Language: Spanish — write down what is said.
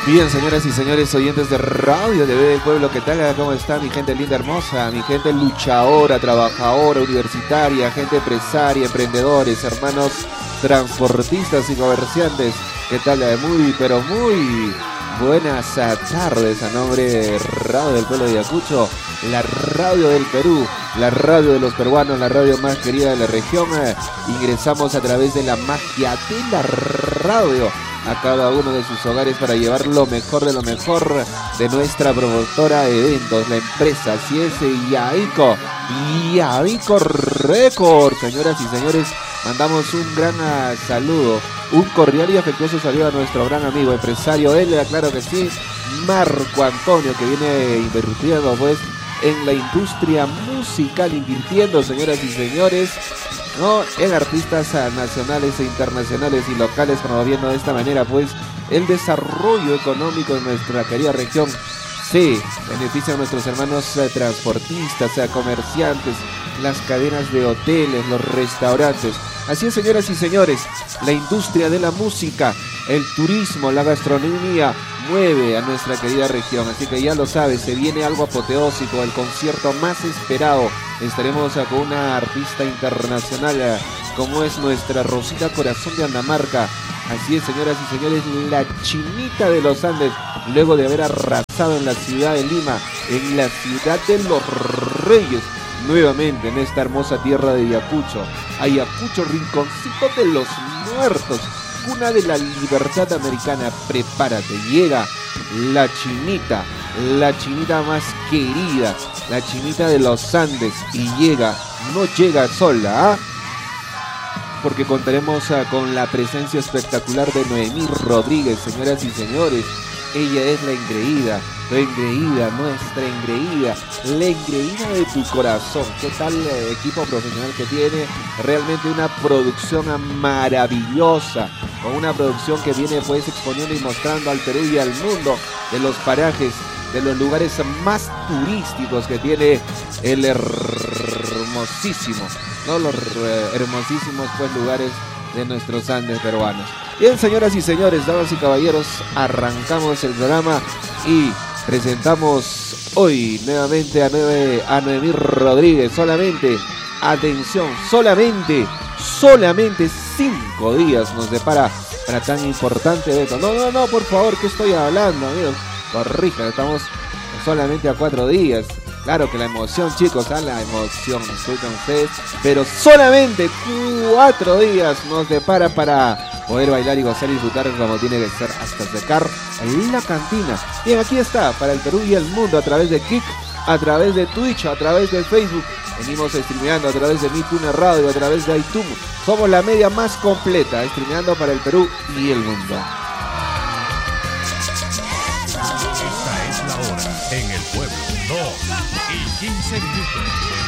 Bien, señoras y señores oyentes de Radio TV del Pueblo, ¿qué tal? ¿Cómo está mi gente linda, hermosa? Mi gente luchadora, trabajadora, universitaria, gente empresaria, emprendedores, hermanos transportistas y comerciantes. ¿Qué tal? Muy, pero muy buenas tardes a nombre de Radio del Pueblo de Ayacucho, la radio del Perú, la radio de los peruanos, la radio más querida de la región. Ingresamos a través de la magia de la radio a cada uno de sus hogares para llevar lo mejor de lo mejor de nuestra promotora de eventos, la empresa, así es, Yaico Record. Señoras y señores, mandamos un gran saludo, un cordial y afectuoso saludo a nuestro gran amigo empresario, él, claro que sí, Marco Antonio, que viene invirtiendo pues en la industria musical, invirtiendo, señoras y señores, ¿no?, en artistas nacionales e internacionales y locales, promoviendo de esta manera pues el desarrollo económico de nuestra querida región. Sí, beneficia a nuestros hermanos transportistas, comerciantes, las cadenas de hoteles, los restaurantes. Así es, señoras y señores, la industria de la música, el turismo, la gastronomía mueve a nuestra querida región. Así que ya lo sabes, se viene algo apoteósico, el concierto más esperado. Estaremos con una artista internacional como es nuestra Rosita Corazón de Andamarca. Así es, señoras y señores, la Chinita de los Andes, luego de haber arrasado en la ciudad de Lima, en la ciudad de los Reyes, nuevamente en esta hermosa tierra de Ayacucho, rinconcito de los muertos, cuna de la libertad americana. Prepárate, llega la Chinita más querida, la Chinita de los Andes, y no llega sola, porque contaremos con la presencia espectacular de Noemí Rodríguez, señoras y señores. Ella es la engreída, nuestra engreída, la engreída de tu corazón. ¿Qué tal el equipo profesional que tiene? Realmente una producción maravillosa, con una producción que viene pues exponiendo y mostrando al Perú y al mundo de los parajes, de los lugares más turísticos que tiene el hermosísimo, ¿no?, los hermosísimos pues lugares de nuestros Andes peruanos. Bien, señoras y señores, damas y caballeros, arrancamos el programa y presentamos hoy nuevamente a Noemí Rodríguez. Solamente, atención, solamente 5 días nos depara para tan importante evento. No, por favor, ¿qué estoy hablando, amigos? Corrija, estamos solamente a 4 días. Claro que la emoción, chicos, la emoción, disculpen ustedes, pero solamente 4 días nos depara para poder bailar y gozar y disfrutar como tiene que ser, hasta secar en la cantina. Bien, aquí está, para el Perú y el mundo, a través de Kik, a través de Twitch, a través de Facebook. Venimos streameando a través de MiTuner Radio, a través de iTunes. Somos la media más completa, streameando para el Perú y el mundo. Esta es la hora en el pueblo, 2:15.